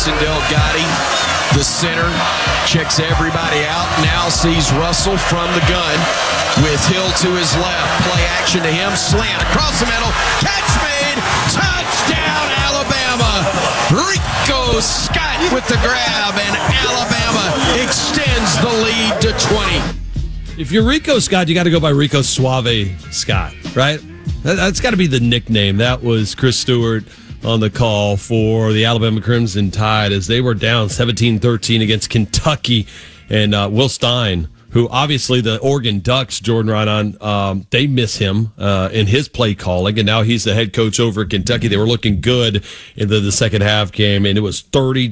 Jason Delgado, the center, checks everybody out. Now sees Russell from the gun with Hill to his left. Play action to him. Slant across the middle. Catch made. Touchdown, Alabama. Rico Scott with the grab, and Alabama extends the lead to 20. If you're Rico Scott, you got to go by Rico Suave Scott, right? That's got to be the nickname. That was Chris Stewart on the call for the Alabama Crimson Tide as they were down 17-13 against Kentucky. And Will Stein, who obviously the Oregon Ducks, Jordan Raanan, they miss him in his play calling. And now he's the head coach over at Kentucky. They were looking good into the second half game, and it was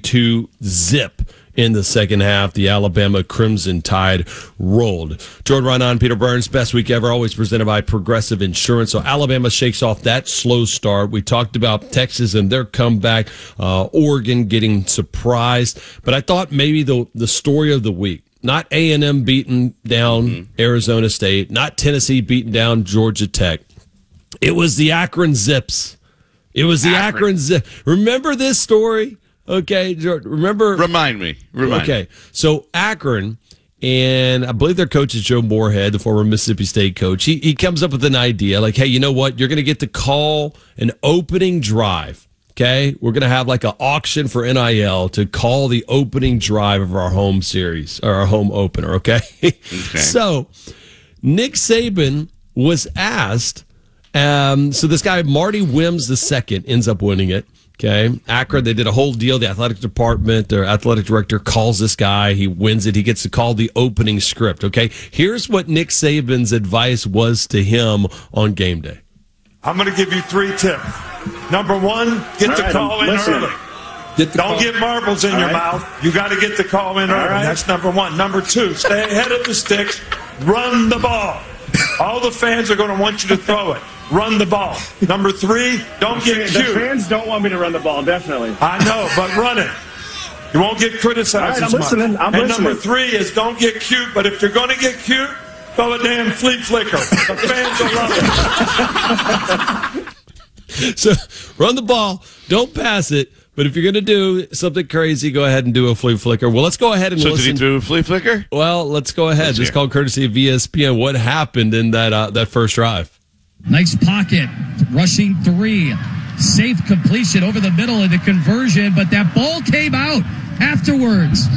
32-zip. In the second half, the Alabama Crimson Tide rolled. Jordan Raanan, Peter Burns, best week ever, always presented by Progressive Insurance. So Alabama shakes off that slow start. We talked about Texas and their comeback, Oregon getting surprised. But I thought maybe the story of the week, not A&M beating down Arizona State, not Tennessee beating down Georgia Tech. It was the Akron Zips. It was the Akron Zips. Remember this story? Okay, remember? Remind me. Okay, so Akron, and I believe their coach is Joe Moorhead, the former Mississippi State coach. He comes up with an idea like, hey, you know what? You're going to get to call an opening drive, okay? We're going to have like an auction for NIL to call the opening drive of our home series, or our home opener, okay? So Nick Saban was asked, so this guy, Marty Wims II, ends up winning it. Okay, Akron, they did a whole deal. The athletic department, their athletic director calls this guy. He wins it. He gets to call the opening script. Okay, here's what Nick Saban's advice was to him on game day. I'm going to give you 3 tips. Number 1, get the call in early. Don't get marbles in your mouth. You got to get the call in early. That's number 1. Number 2, stay ahead of the sticks. Run the ball. All the fans are going to want you to throw it. Run the ball. Number 3, don't get cute. The fans don't want me to run the ball, definitely. I know, but run it. You won't get criticized as much. I'm listening. Number 3 is don't get cute, but if you're going to get cute, throw a damn flea flicker. The fans will love it. So run the ball. Don't pass it. But if you're going to do something crazy, go ahead and do a flea flicker. Well, let's go ahead and listen. So did he do a flea flicker? Well, let's go ahead. Just called courtesy of ESPN. What happened in that first drive? Nice pocket, rushing 3, safe completion over the middle of the conversion, but that ball came out afterwards.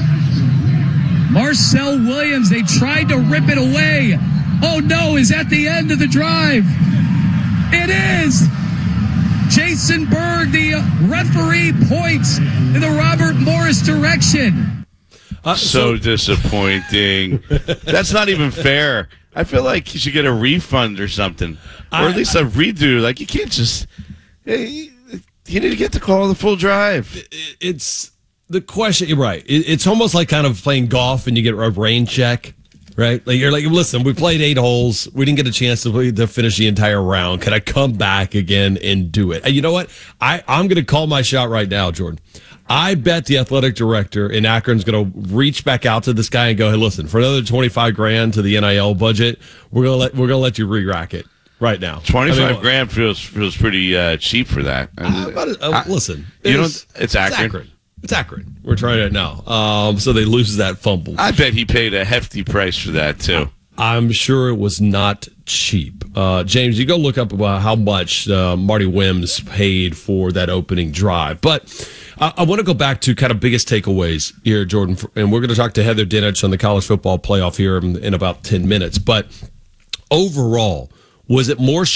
Marcel Williams, they tried to rip it away. Oh no, is that the end of the drive? It is. Jason Berg, the referee, points in the Robert Morris direction. So disappointing. That's not even fair. I feel like you should get a refund or something. Or at least a redo. Like, you can't just... you need to get to call the full drive. It's the question... You're right. It's almost like kind of playing golf and you get a rain check, right? Like, you're like, listen, we played 8 holes. We didn't get a chance to finish the entire round. Can I come back again and do it? And you know what? I'm going to call my shot right now, Jordan. I bet the athletic director in Akron's going to reach back out to this guy and go, "Hey, listen, for another $25,000 to the NIL budget, we're gonna let you re-rack it right now." $25,000 feels pretty cheap for that. Listen, it's Akron. It's Akron. We're trying it now. So they lose that fumble. I bet he paid a hefty price for that too. I'm sure it was not cheap. James, you go look up about how much Marty Wims paid for that opening drive. But I want to go back to kind of biggest takeaways here, Jordan. And we're going to talk to Heather Dinich on the college football playoff here in about 10 minutes. But overall, was it more